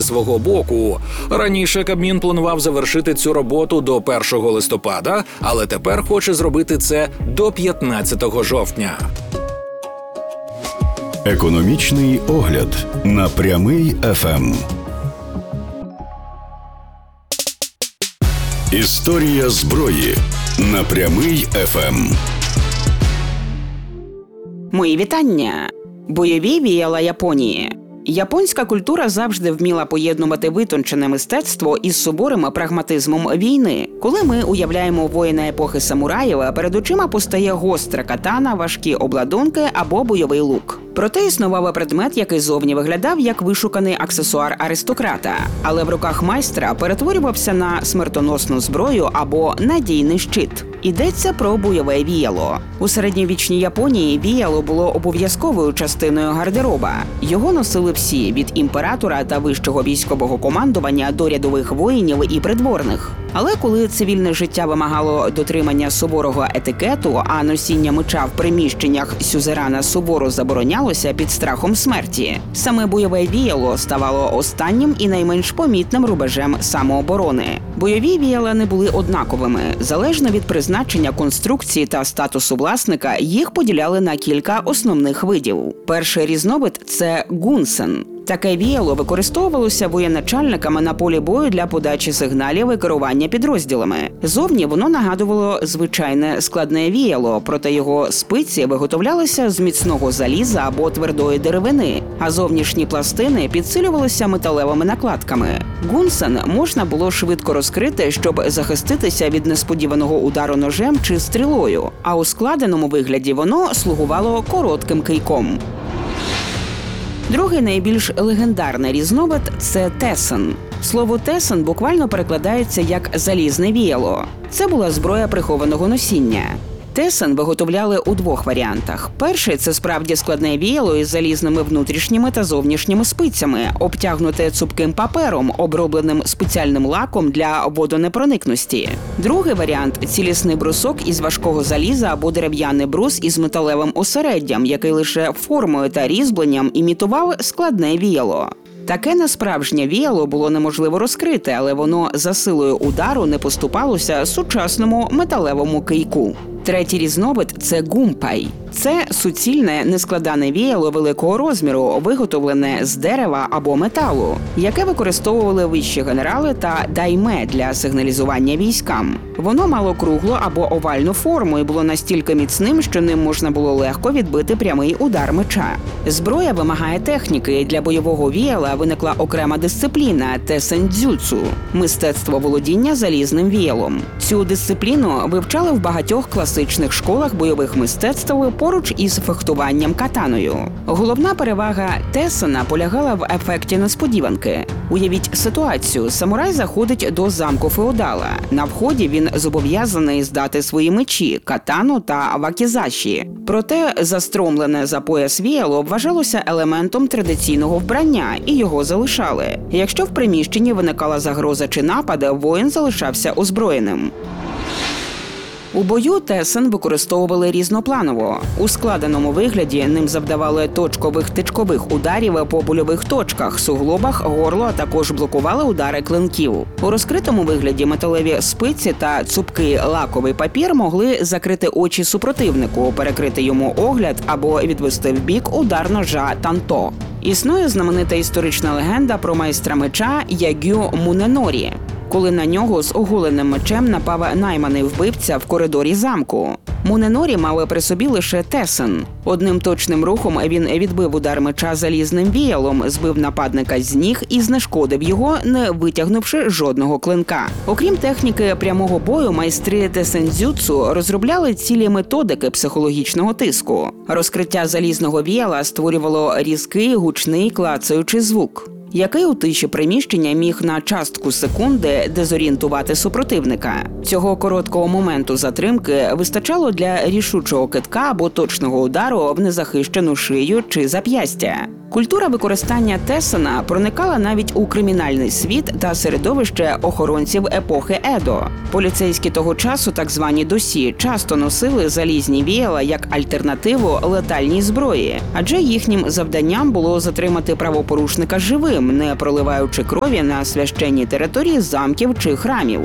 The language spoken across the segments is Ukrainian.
свого боку. Раніше Кабмін планував завершити цю роботу до 1 листопада, але тепер хоче зробити це до 15 жовтня. Економічний огляд на Прямий ФМ. Історія зброї на Прямий ФМ. Мої вітання! Бойові віяла Японії. Японська культура завжди вміла поєднувати витончене мистецтво із суворим прагматизмом війни. Коли ми уявляємо воїна епохи самураїв, перед очима постає гостра катана, важкі обладунки або бойовий лук. Проте існував предмет, який зовні виглядав як вишуканий аксесуар аристократа, але в руках майстра перетворювався на смертоносну зброю або надійний щит. Йдеться про бойове віяло. У середньовічній Японії віяло було обов'язковою частиною гардероба. Його носили всі – від імператора та вищого військового командування до рядових воїнів і придворних. Але коли цивільне життя вимагало дотримання суворого етикету, а носіння меча в приміщеннях сюзерена суворо заборонялося під страхом смерті, саме бойове віяло ставало останнім і найменш помітним рубежем самооборони. Бойові віяла не були однаковими. Залежно від призначення конструкції та статусу власника, їх поділяли на кілька основних видів. Перший різновид – це гунсен. Таке віяло використовувалося воєначальниками на полі бою для подачі сигналів і керування підрозділами. Зовні воно нагадувало звичайне складне віяло, проте його спиці виготовлялися з міцного заліза або твердої деревини, а зовнішні пластини підсилювалися металевими накладками. Гунсен можна було швидко розкрити, щоб захиститися від несподіваного удару ножем чи стрілою, а у складеному вигляді воно слугувало коротким кийком. Другий найбільш легендарний різновид – це тесен. Слово «тесен» буквально перекладається як «залізне віяло». Це була зброя прихованого носіння. Тесен виготовляли у двох варіантах. Перший – це справді складне віяло із залізними внутрішніми та зовнішніми спицями, обтягнуте цупким папером, обробленим спеціальним лаком для водонепроникності. Другий варіант – цілісний брусок із важкого заліза або дерев'яний брус із металевим осереддям, який лише формою та різьбленням імітував складне віяло. Таке несправжнє віяло було неможливо розкрити, але воно за силою удару не поступалося сучасному металевому кийку. Третій різновид – це гумпай. Це суцільне, нескладане віяло великого розміру, виготовлене з дерева або металу, яке використовували вищі генерали та дайме для сигналізування військам. Воно мало круглу або овальну форму і було настільки міцним, що ним можна було легко відбити прямий удар меча. Зброя вимагає техніки, і для бойового віяла виникла окрема дисципліна – тесендзюцу – мистецтво володіння залізним віялом. Цю дисципліну вивчали в багатьох класичних школах бойових мистецтв поруч із фехтуванням катаною. Головна перевага тесена полягала в ефекті несподіванки. Уявіть ситуацію. Самурай заходить до замку феодала. На вході він зобов'язаний здати свої мечі – катану та вакізаші. Проте застромлене за пояс віяло вважалося елементом традиційного вбрання і його залишали. Якщо в приміщенні виникала загроза чи напад, воїн залишався озброєним. У бою тесен використовували різнопланово. У складеному вигляді ним завдавали точкових-тичкових ударів по больових точках, суглобах, горлу, а також блокували удари клинків. У розкритому вигляді металеві спиці та цупкий лаковий папір могли закрити очі супротивнику, перекрити йому огляд або відвести вбік удар ножа танто. Існує знаменита історична легенда про майстра меча Ягю Муненорі, коли на нього з оголеним мечем напав найманий вбивця в коридорі замку. Муненорі мали при собі лише тесен. Одним точним рухом він відбив удар меча залізним віялом, збив нападника з ніг і знешкодив його, не витягнувши жодного клинка. Окрім техніки прямого бою, майстри тесендзюцу розробляли цілі методики психологічного тиску. Розкриття залізного віяла створювало різкий, гучний, клацаючий звук, який у тиші приміщення міг на частку секунди дезорієнтувати супротивника. Цього короткого моменту затримки вистачало для рішучого кидка або точного удару в незахищену шию чи зап'ястя. Культура використання Тесена проникала навіть у кримінальний світ та середовище охоронців епохи Едо. Поліцейські того часу, так звані досі, часто носили залізні віяла як альтернативу летальній зброї, адже їхнім завданням було затримати правопорушника живим, не проливаючи крові на священній території замків чи храмів.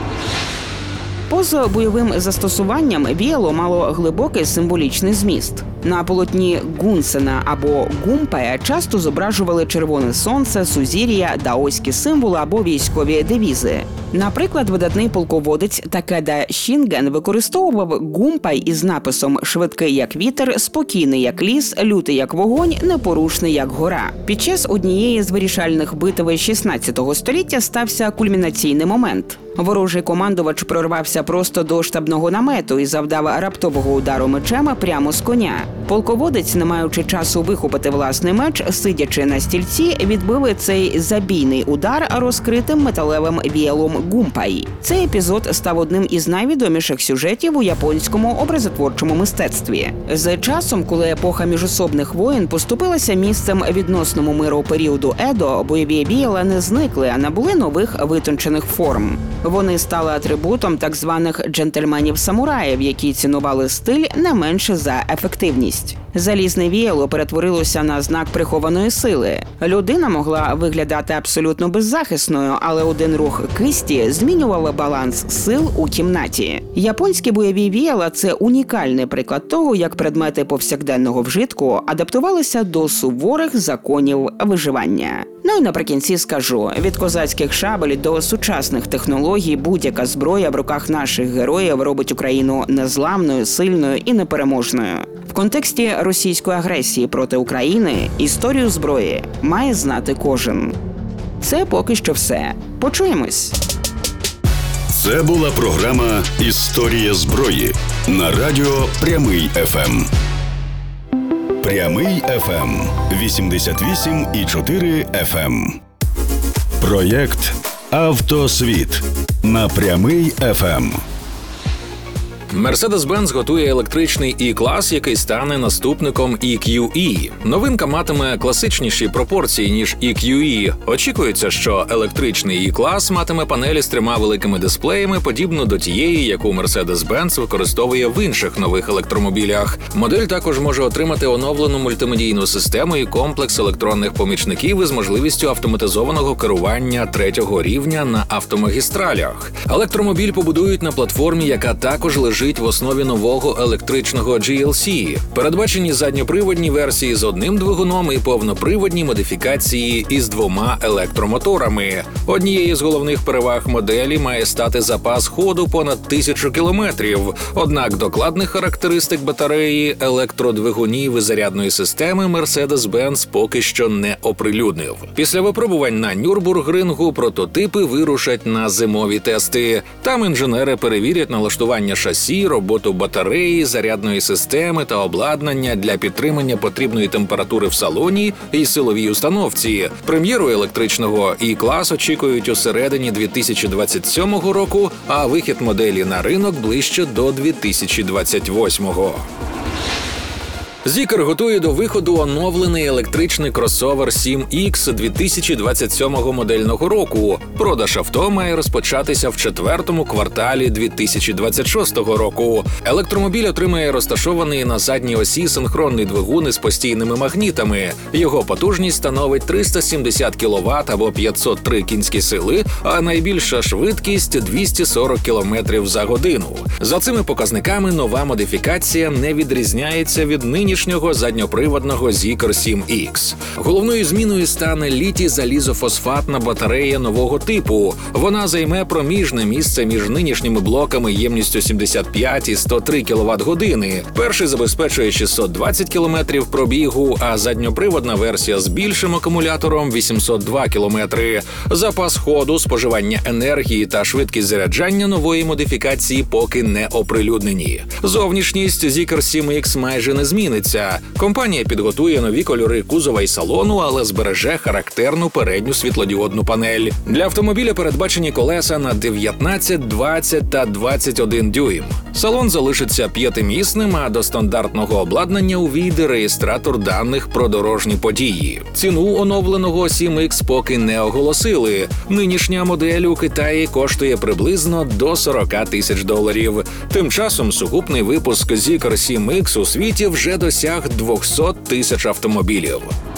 Поза бойовим застосуванням віяло мало глибокий символічний зміст. На полотні Гунсена або Гумпая часто зображували червоне сонце, сузір'я, даоські символи або військові девізи. Наприклад, видатний полководець Такеда Шінген використовував гумпай із написом «Швидкий як вітер, спокійний як ліс, лютий як вогонь, непорушний як гора». Під час однієї з вирішальних битв 16 століття стався кульмінаційний момент. Ворожий командувач прорвався просто до штабного намету і завдав раптового удару мечем прямо з коня. Полководець, не маючи часу вихопити власний меч, сидячи на стільці, відбив цей забійний удар розкритим металевим віялом гумпай. Цей епізод став одним із найвідоміших сюжетів у японському образотворчому мистецтві. З часом, коли епоха міжособних воєн поступилася місцем відносному миру періоду Едо, бойові віяла не зникли, а набули нових витончених форм. Вони стали атрибутом так званих джентльменів-самураїв, які цінували стиль не менше за ефективність. Залізне віяло перетворилося на знак прихованої сили. Людина могла виглядати абсолютно беззахисною, але один рух кисті змінював баланс сил у кімнаті. Японські бойові віяла – це унікальний приклад того, як предмети повсякденного вжитку адаптувалися до суворих законів виживання. Ну і наприкінці скажу, від козацьких шабель до сучасних технологій будь-яка зброя в руках наших героїв робить Україну незламною, сильною і непереможною. В контексті російської агресії проти України історію зброї має знати кожен. Це поки що все. Почуємось! Це була програма «Історія зброї» на радіо «Прямий ФМ». «Прямий ФМ» 88,4 FM. Проєкт «Автосвіт» на «Прямий ФМ». Mercedes-Benz готує електричний E-клас, який стане наступником EQE. Новинка матиме класичніші пропорції, ніж EQE. Очікується, що електричний E-клас матиме панелі з 3 великими дисплеями, подібну до тієї, яку Mercedes-Benz використовує в інших нових електромобілях. Модель також може отримати оновлену мультимедійну систему і комплекс електронних помічників із можливістю автоматизованого керування 3-го рівня на автомагістралях. Електромобіль побудують на платформі, яка також лежить в основі нового електричного GLC. Передбачені задньоприводні версії з одним двигуном і повноприводні модифікації із 2 електромоторами. Однією з головних переваг моделі має стати запас ходу понад 1000 кілометрів. Однак докладних характеристик батареї, електродвигунів і зарядної системи Mercedes-Benz поки що не оприлюднив. Після випробувань на Нюрбургрингу прототипи вирушать на зимові тести. Там інженери перевірять налаштування шасі, роботу батареї, зарядної системи та обладнання для підтримання потрібної температури в салоні і силовій установці. Прем'єру електричного E-клас очікують у середині 2027 року, а вихід моделі на ринок ближче до 2028-го. Zeekr готує до виходу оновлений електричний кросовер 7X 2027 модельного року. Продаж авто має розпочатися в 4-му кварталі 2026 року. Електромобіль отримає розташований на задній осі синхронний двигун із постійними магнітами. Його потужність становить 370 кВт або 503 кінські сили, а найбільша швидкість – 240 км за годину. За цими показниками нова модифікація не відрізняється від нинішнього задньоприводного Zeekr 7X. Головною зміною стане літій-залізофосфатна батарея нового типу. Вона займе проміжне місце між нинішніми блоками ємністю 75 і 103 кВт-години. Перший забезпечує 620 км пробігу, а задньоприводна версія з більшим акумулятором – 802 км. Запас ходу, споживання енергії та швидкість заряджання нової модифікації поки не оприлюднені. Зовнішність Zeekr 7X майже не зміниться. зміниться. Компанія підготує нові кольори кузова і салону, але збереже характерну передню світлодіодну панель. Для автомобіля передбачені колеса на 19, 20 та 21 дюйм. Салон залишиться 5-місним, а до стандартного обладнання увійде реєстратор даних про дорожні події. Ціну оновленого 7X поки не оголосили. Нинішня модель у Китаї коштує приблизно до $40 тисяч. Тим часом сукупний випуск Zeekr 7X у світі вже досяг 200 тисяч автомобілів.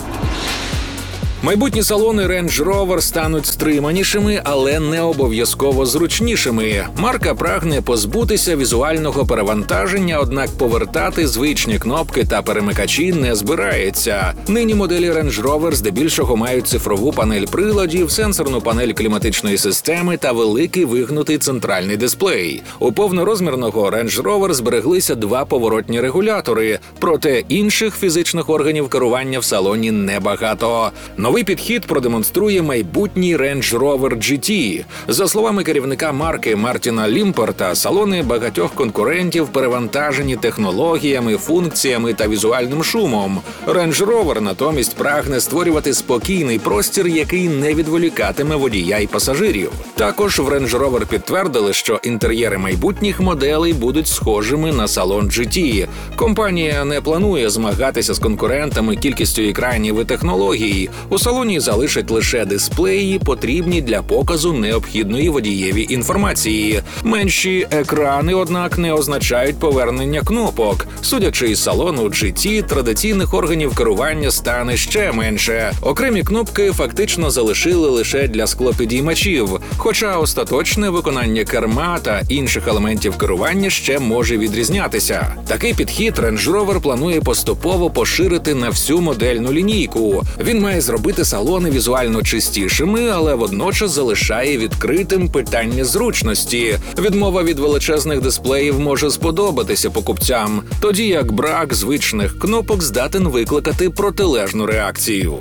Майбутні салони Range Rover стануть стриманішими, але не обов'язково зручнішими. Марка прагне позбутися візуального перевантаження, однак повертати звичні кнопки та перемикачі не збирається. Нині моделі Range Rover здебільшого мають цифрову панель приладів, сенсорну панель кліматичної системи та великий вигнутий центральний дисплей. У повнорозмірного Range Rover збереглися 2 поворотні регулятори, проте інших фізичних органів керування в салоні небагато. Новий підхід продемонструє майбутній Range Rover GT. За словами керівника марки Мартіна Лімпорта, салони багатьох конкурентів перевантажені технологіями, функціями та візуальним шумом. Range Rover натомість прагне створювати спокійний простір, який не відволікатиме водія й пасажирів. Також в Range Rover підтвердили, що інтер'єри майбутніх моделей будуть схожими на салон GT. Компанія не планує змагатися з конкурентами кількістю екранів і технологій. У салоні залишать лише дисплеї, потрібні для показу необхідної водієві інформації. Менші екрани, однак, не означають повернення кнопок. Судячи із салону GT, традиційних органів керування стане ще менше. Окремі кнопки фактично залишили лише для склопідіймачів, хоча остаточне виконання керма та інших елементів керування ще може відрізнятися. Такий підхід Range Rover планує поступово поширити на всю модельну лінійку. Він має зробити салони візуально чистішими, але водночас залишає відкритим питання зручності. Відмова від величезних дисплеїв може сподобатися покупцям, тоді як брак звичних кнопок здатен викликати протилежну реакцію.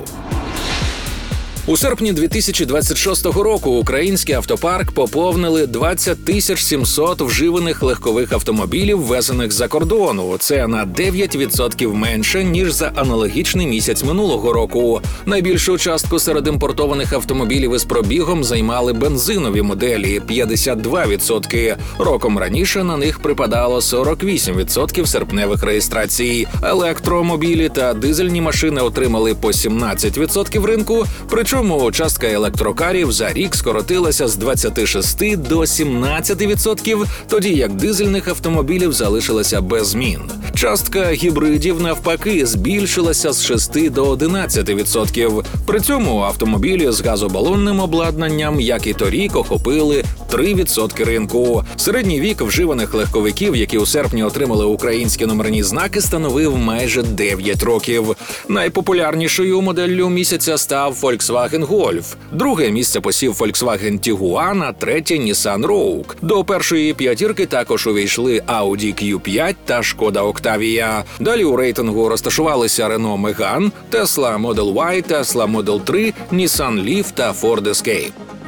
У серпні 2026 року український автопарк поповнили 20 700 вживаних легкових автомобілів, ввезених з-за кордону. Це на 9% менше, ніж за аналогічний місяць минулого року. Найбільшу частку серед імпортованих автомобілів із пробігом займали бензинові моделі – 52%. Роком раніше на них припадало 48% серпневих реєстрацій. Електромобілі та дизельні машини отримали по 17% ринку, причому частка електрокарів за рік скоротилася з 26 до 17%, тоді як дизельних автомобілів залишилася без змін. Частка гібридів, навпаки, збільшилася з 6 до 11%. При цьому автомобілі з газобалонним обладнанням, як і торік, охопили 3% ринку. Середній вік вживаних легковиків, які у серпні отримали українські номерні знаки, становив майже 9 років. Найпопулярнішою моделлю місяця став Volkswagen Golf. Друге місце посів Volkswagen Tiguan, а третє – Nissan Rogue. До першої п'ятірки також увійшли Audi Q5 та Škoda Octavia. Далі у рейтингу розташувалися Renault Megane, Tesla Model Y, Tesla Model 3, Nissan Leaf та Ford Escape.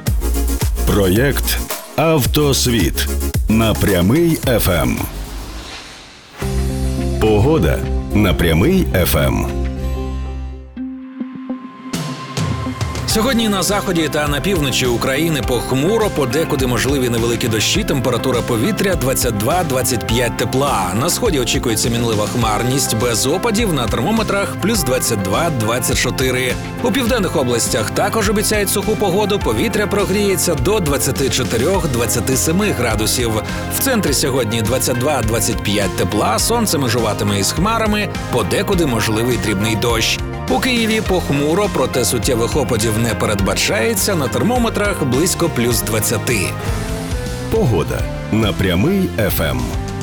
Проєкт «Автосвіт» на Прямий ФМ. Погода на Прямий ФМ. Сьогодні на заході та на півночі України похмуро, подекуди можливі невеликі дощі, температура повітря 22-25 тепла. На сході очікується мінлива хмарність, без опадів, на термометрах плюс 22-24. У південних областях також обіцяють суху погоду, повітря прогріється до 24-27 градусів. В центрі сьогодні 22-25 тепла, сонце межуватиме із хмарами, подекуди можливий дрібний дощ. У Києві похмуро, проте суттєвих опадів не передбачається, на термометрах близько плюс 20. Погода на Прямий ФМ.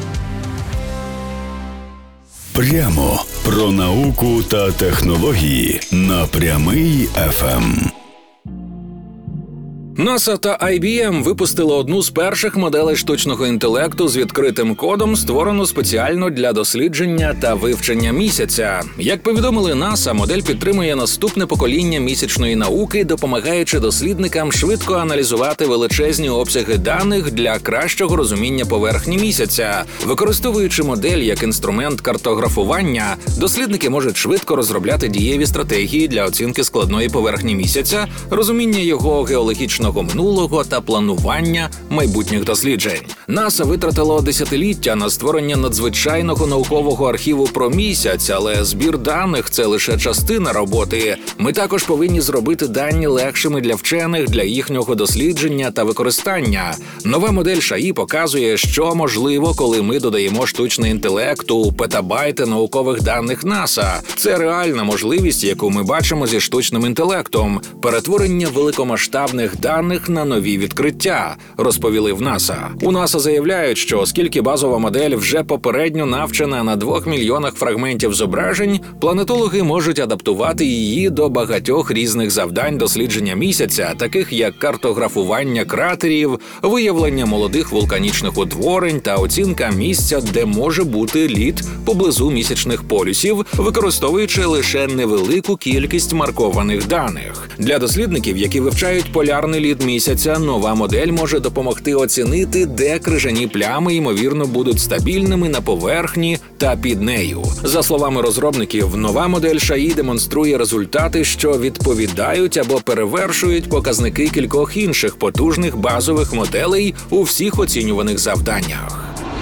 Прямо про науку та технології на Прямий ФМ. NASA та IBM випустили одну з перших моделей штучного інтелекту з відкритим кодом, створену спеціально для дослідження та вивчення місяця. Як повідомили NASA, модель підтримує наступне покоління місячної науки, допомагаючи дослідникам швидко аналізувати величезні обсяги даних для кращого розуміння поверхні місяця. Використовуючи модель як інструмент картографування, дослідники можуть швидко розробляти дієві стратегії для оцінки складної поверхні місяця, розуміння його геологічного минулого та планування майбутніх досліджень. НАСА витратило десятиліття на створення надзвичайного наукового архіву про місяць, але збір даних – це лише частина роботи. Ми також повинні зробити дані легшими для вчених, для їхнього дослідження та використання. Нова модель ШАІ показує, що можливо, коли ми додаємо штучний інтелект у петабайти наукових даних НАСА. Це реальна можливість, яку ми бачимо зі штучним інтелектом – перетворення великомасштабних даних на нові відкриття, розповіли в НАСА. У НАСА заявляють, що оскільки базова модель вже попередньо навчена на 2 мільйонах фрагментів зображень, планетологи можуть адаптувати її до багатьох різних завдань дослідження місяця, таких як картографування кратерів, виявлення молодих вулканічних утворень та оцінка місця, де може бути лід поблизу місячних полюсів, використовуючи лише невелику кількість маркованих даних. Для дослідників, які вивчають полярний лід місяця, нова модель може допомогти оцінити, де крижані плями, ймовірно, будуть стабільними на поверхні та під нею. За словами розробників, нова модель ШАІ демонструє результати, що відповідають або перевершують показники кількох інших потужних базових моделей у всіх оцінюваних завданнях.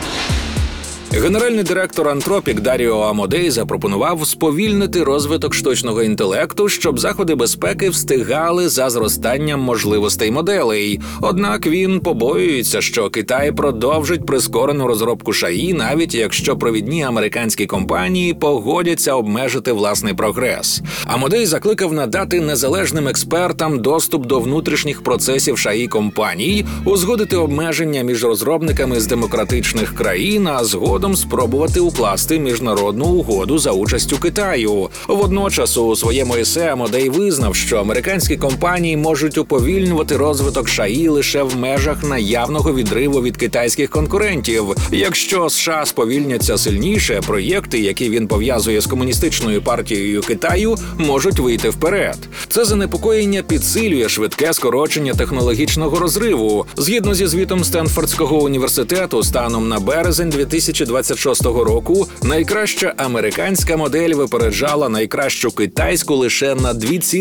Генеральний директор Anthropic Даріо Амодей запропонував сповільнити розвиток штучного інтелекту, щоб заходи безпеки встигали за зростанням можливостей моделей. Однак він побоюється, що Китай продовжить прискорену розробку ШАІ, навіть якщо провідні американські компанії погодяться обмежити власний прогрес. Амодей закликав надати незалежним експертам доступ до внутрішніх процесів ШАІ компаній, узгодити обмеження між розробниками з демократичних країн, а згодом спробувати укласти міжнародну угоду за участю Китаю. Водночас у своєму есе Амодей визнав, що американські компанії можуть уповільнювати розвиток ШАІ лише в межах наявного відриву від китайських конкурентів. Якщо США сповільняться сильніше, проєкти, які він пов'язує з комуністичною партією Китаю, можуть вийти вперед. Це занепокоєння підсилює швидке скорочення технологічного розриву. Згідно зі звітом Стенфордського університету, станом на березень 2026 року найкраща американська модель випереджала найкращу китайську лише на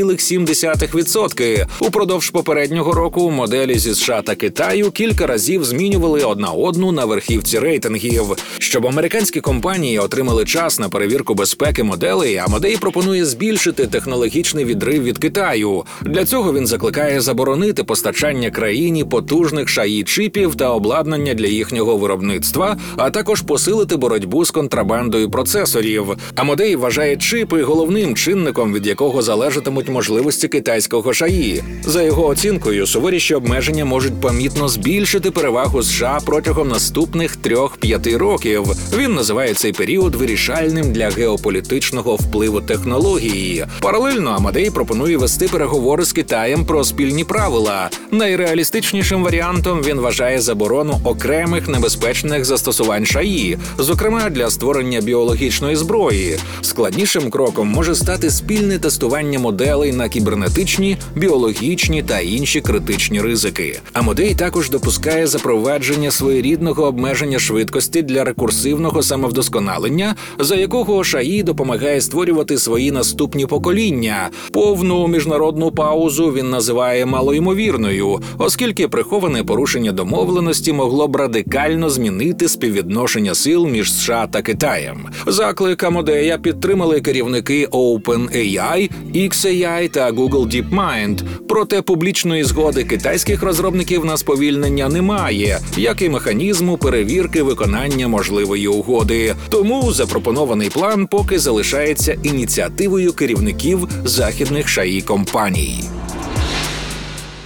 2,7%. Упродовж попереднього року моделі зі США та Китаю кілька разів змінювали одна одну на верхівці рейтингів. Щоб американські компанії отримали час на перевірку безпеки моделей, Амодей пропонує збільшити технологічний відрив від Китаю. Для цього він закликає заборонити постачання країні потужних ШАІ-чипів та обладнання для їхнього виробництва, а також посилити боротьбу з контрабандою процесорів. Амодей вважає чипи головним чинником, від якого залежатимуть можливості китайського ШАІ. За його оцінкою, суворіші обмеження можуть помітно збільшити перевагу США протягом наступних 3-5 років. Він називає цей період вирішальним для геополітичного впливу технології. Паралельно Амодей пропонує вести переговори з Китаєм про спільні правила. Найреалістичнішим варіантом він вважає заборону окремих небезпечних застосувань ШАІ, зокрема для створення біологічної зброї. Складнішим кроком може стати спільне тестування моделей на кібернетичні, біологічні та інші критичні ризики. Амодей також допускає запровадження своєрідного обмеження швидкості для рекурсивного самовдосконалення, за якого ШАІ допомагає створювати свої наступні покоління. Повну міжнародну паузу він називає малоймовірною, оскільки приховане порушення домовленості могло б радикально змінити співвідношення сил між США та Китаєм. Заклик Амодея підтримали керівники OpenAI, xAI та Google DeepMind. Проте публічної згоди китайських розробників на сповільнення немає, як і механізму перевірки виконання можливої угоди. Тому запропонований план поки залишається ініціативою керівників західних ШАІ компаній.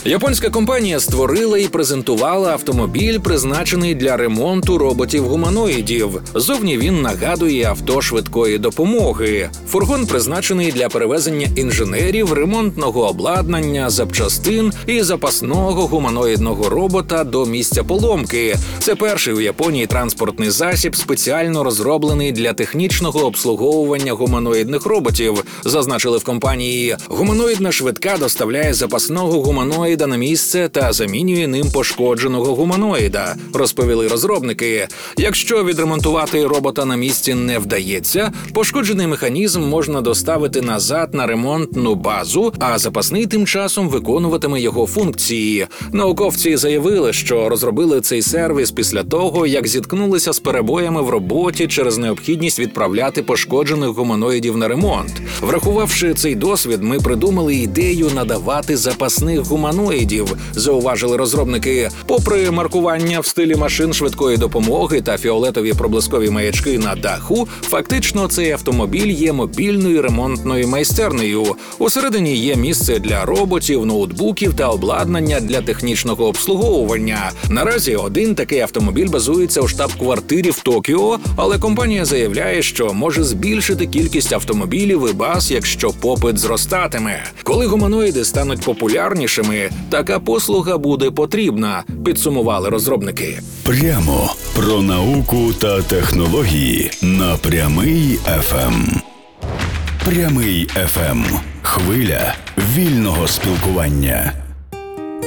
Японська компанія створила і презентувала автомобіль, призначений для ремонту роботів-гуманоїдів. Зовні він нагадує авто швидкої допомоги. Фургон призначений для перевезення інженерів, ремонтного обладнання, запчастин і запасного гуманоїдного робота до місця поломки. Це перший у Японії транспортний засіб, спеціально розроблений для технічного обслуговування гуманоїдних роботів. Зазначили в компанії. Гуманоїдна швидка доставляє запасного гуманоїда на місце та замінює ним пошкодженого гуманоїда, розповіли розробники. Якщо відремонтувати робота на місці не вдається, пошкоджений механізм можна доставити назад на ремонтну базу, а запасний тим часом виконуватиме його функції. Науковці заявили, що розробили цей сервіс після того, як зіткнулися з перебоями в роботі через необхідність відправляти пошкоджених гуманоїдів на ремонт. Врахувавши цей досвід, ми придумали ідею надавати запасних гуманоїдів, зауважили розробники. Попри маркування в стилі машин швидкої допомоги та фіолетові проблискові маячки на даху, фактично цей автомобіль є мобільною ремонтною майстернею. Усередині є місце для роботів, ноутбуків та обладнання для технічного обслуговування. Наразі один такий автомобіль базується у штаб-квартирі в Токіо, але компанія заявляє, що може збільшити кількість автомобілів і баз, якщо попит зростатиме. Коли гуманоїди стануть популярнішими, така послуга буде потрібна, підсумували розробники. Прямо про науку та технології на Прямий ФМ. Прямий ФМ. Хвиля вільного спілкування.